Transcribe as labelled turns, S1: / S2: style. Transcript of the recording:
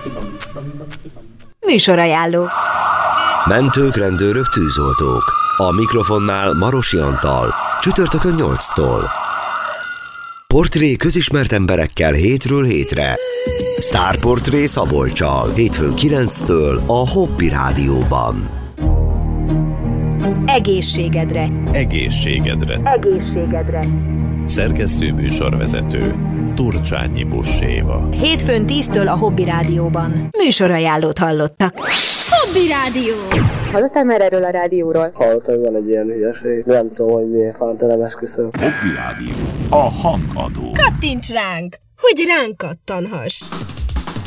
S1: Műsorajánló.
S2: Mentők, rendőrök, tűzoltók. A mikrofonnál Marosi Antal. Csütörtökön 8-tól. Portré közismert emberekkel hétről hétre. Sztárportré Szabolccsal. Hétfőn 9-től a Hobby Rádióban.
S1: Egészségedre.
S3: Egészségedre.
S1: Egészségedre.
S3: Szerkesztő műsorvezető Turcsányi Buss-Éva.
S1: Hétfőn 10-től a Hobby Rádióban. Műsorajánlót hallottak. Hobby Rádió!
S4: Hallottál már erről a rádióról?
S5: Hallottam, van egy ilyen hülyeség. Nem tudom, hogy miért fánt, nem esküszöm.
S3: Hobby Rádió. A hangadó.
S1: Kattints ránk, hogy ránk kattanhass!